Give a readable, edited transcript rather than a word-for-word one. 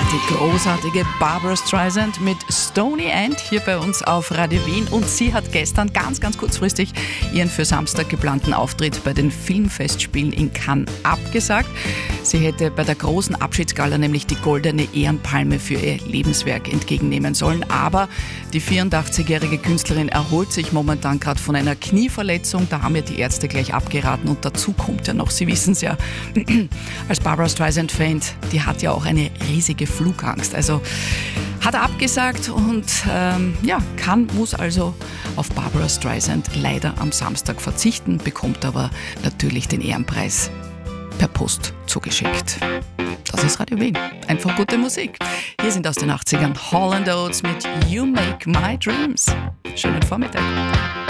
Die großartige Barbra Streisand mit Stony End hier bei uns auf Radio Wien. Und sie hat gestern ganz kurzfristig ihren für Samstag geplanten Auftritt bei den Filmfestspielen in Cannes abgesagt. Sie hätte bei der großen Abschiedsgala nämlich die Goldene Ehrenpalme für ihr Lebenswerk entgegennehmen sollen. Aber die 84-jährige Künstlerin erholt sich momentan gerade von einer Knieverletzung. Da haben ihr die Ärzte gleich abgeraten. Und dazu kommt ja noch, Sie wissen es ja, als Barbra Streisand-Fan, die hat ja auch eine riesige Flugangst. Also hat er abgesagt und Cannes muss also auf Barbra Streisand leider am Samstag verzichten, bekommt aber natürlich den Ehrenpreis per Post zugeschickt. Das ist Radio Wien. Einfach gute Musik. Hier sind aus den 80ern Hall & Oates mit You Make My Dreams. Schönen Vormittag.